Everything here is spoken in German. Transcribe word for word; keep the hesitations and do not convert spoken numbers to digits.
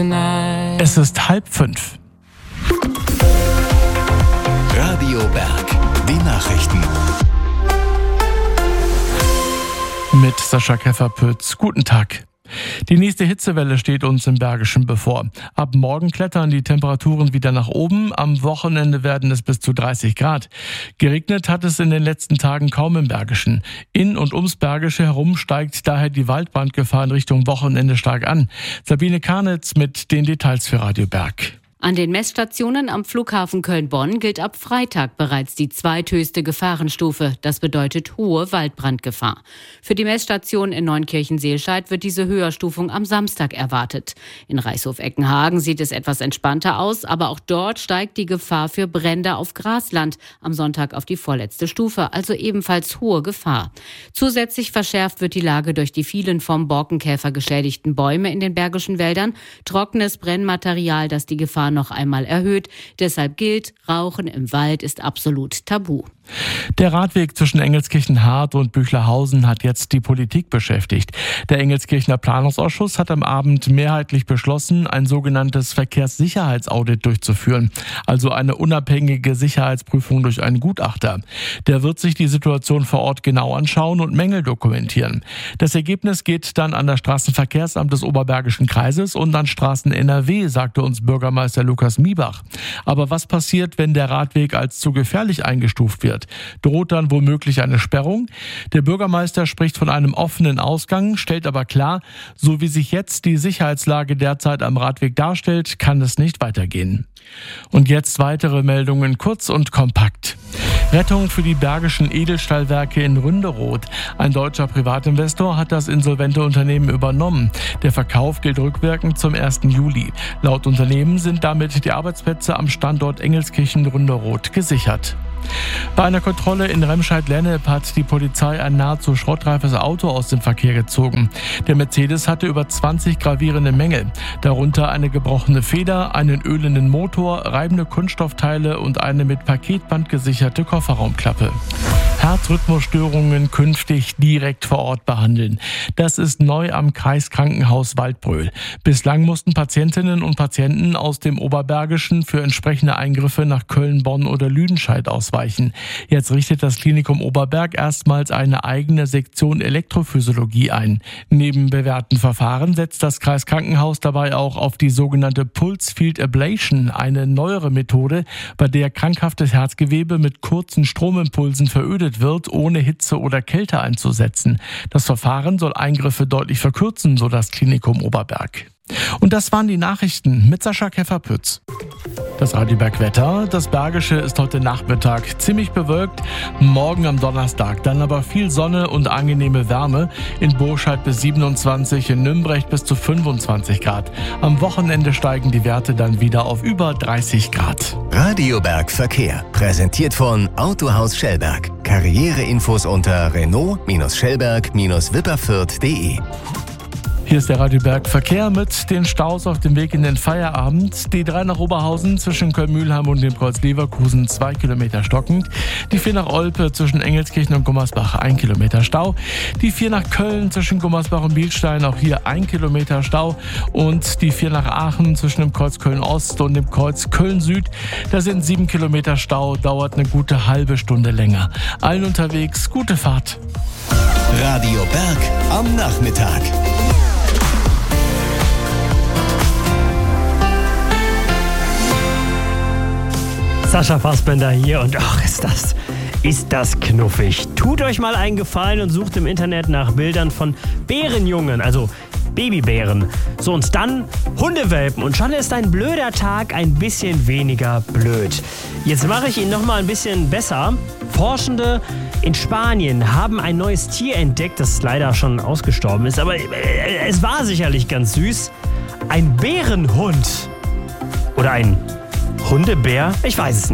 Es ist halb fünf. Radio Berg, die Nachrichten. Mit Sascha Käferpütz. Guten Tag. Die nächste Hitzewelle steht uns im Bergischen bevor. Ab morgen klettern die Temperaturen wieder nach oben. Am Wochenende werden es bis zu dreißig Grad. Geregnet hat es in den letzten Tagen kaum im Bergischen. In und ums Bergische herum steigt daher die Waldbrandgefahr in Richtung Wochenende stark an. Sabine Karnitz mit den Details für Radio Berg. An den Messstationen am Flughafen Köln-Bonn gilt ab Freitag bereits die zweithöchste Gefahrenstufe. Das bedeutet hohe Waldbrandgefahr. Für die Messstation in Neunkirchen-Seelscheid wird diese Höherstufung am Samstag erwartet. In Reichshof-Eckenhagen sieht es etwas entspannter aus, aber auch dort steigt die Gefahr für Brände auf Grasland am Sonntag auf die vorletzte Stufe, also ebenfalls hohe Gefahr. Zusätzlich verschärft wird die Lage durch die vielen vom Borkenkäfer geschädigten Bäume in den Bergischen Wäldern, trockenes Brennmaterial, das die Gefahr noch einmal erhöht. Deshalb gilt, Rauchen im Wald ist absolut tabu. Der Radweg zwischen Engelskirchen-Hart und Büchlerhausen hat jetzt die Politik beschäftigt. Der Engelskirchener Planungsausschuss hat am Abend mehrheitlich beschlossen, ein sogenanntes Verkehrssicherheitsaudit durchzuführen, also eine unabhängige Sicherheitsprüfung durch einen Gutachter. Der wird sich die Situation vor Ort genau anschauen und Mängel dokumentieren. Das Ergebnis geht dann an das Straßenverkehrsamt des Oberbergischen Kreises und an Straßen N R W, sagte uns Bürgermeister Lukas Miebach. Aber was passiert, wenn der Radweg als zu gefährlich eingestuft wird? Droht dann womöglich eine Sperrung? Der Bürgermeister spricht von einem offenen Ausgang, stellt aber klar, so wie sich jetzt die Sicherheitslage derzeit am Radweg darstellt, kann es nicht weitergehen. Und jetzt weitere Meldungen kurz und kompakt. Rettung für die Bergischen Edelstahlwerke in Ründeroth. Ein deutscher Privatinvestor hat das insolvente Unternehmen übernommen. Der Verkauf gilt rückwirkend zum ersten Juli. Laut Unternehmen sind damit die Arbeitsplätze am Standort Engelskirchen-Ründeroth gesichert. Bei einer Kontrolle in Remscheid-Lennep hat die Polizei ein nahezu schrottreifes Auto aus dem Verkehr gezogen. Der Mercedes hatte über zwanzig gravierende Mängel, darunter eine gebrochene Feder, einen ölenden Motor, reibende Kunststoffteile und eine mit Paketband gesicherte Kofferraumklappe. Herzrhythmusstörungen künftig direkt vor Ort behandeln. Das ist neu am Kreiskrankenhaus Waldbröl. Bislang mussten Patientinnen und Patienten aus dem Oberbergischen für entsprechende Eingriffe nach Köln, Bonn oder Lüdenscheid ausweichen. Jetzt richtet das Klinikum Oberberg erstmals eine eigene Sektion Elektrophysiologie ein. Neben bewährten Verfahren setzt das Kreiskrankenhaus dabei auch auf die sogenannte Pulse Field Ablation, eine neuere Methode, bei der krankhaftes Herzgewebe mit kurzen Stromimpulsen verödet wird, ohne Hitze oder Kälte einzusetzen. Das Verfahren soll Eingriffe deutlich verkürzen, so das Klinikum Oberberg. Und das waren die Nachrichten mit Sascha Käferpütz. Das Radio Berg Wetter. Das Bergische ist heute Nachmittag ziemlich bewölkt. Morgen am Donnerstag dann aber viel Sonne und angenehme Wärme. In Burscheid bis siebenundzwanzig, in Nümbrecht bis zu fünfundzwanzig Grad. Am Wochenende steigen die Werte dann wieder auf über dreißig Grad. Radio Berg Verkehr. Präsentiert von Autohaus Schellberg. Karriereinfos unter Renault-Schellberg-Wipperfürth punkt de. Hier ist der Radio Berg Verkehr mit den Staus auf dem Weg in den Feierabend. Die drei nach Oberhausen zwischen Köln-Mühlheim und dem Kreuz Leverkusen zwei Kilometer stockend. Die vier nach Olpe zwischen Engelskirchen und Gummersbach ein Kilometer Stau. Die vier nach Köln zwischen Gummersbach und Bielstein auch hier ein Kilometer Stau. Und die vier nach Aachen zwischen dem Kreuz Köln-Ost und dem Kreuz Köln-Süd. Da sind sieben Kilometer Stau, dauert eine gute halbe Stunde länger. Allen unterwegs, gute Fahrt. Radio Berg am Nachmittag. Sascha Fassbender hier und ach, ist das, ist das knuffig. Tut euch mal einen Gefallen und sucht im Internet nach Bildern von Bärenjungen, also Babybären. So, und dann Hundewelpen und schon ist ein blöder Tag ein bisschen weniger blöd. Jetzt mache ich ihn noch mal ein bisschen besser. Forschende in Spanien haben ein neues Tier entdeckt, das leider schon ausgestorben ist, aber es war sicherlich ganz süß. Ein Bärenhund. Oder ein Hundebär? Ich weiß es nicht.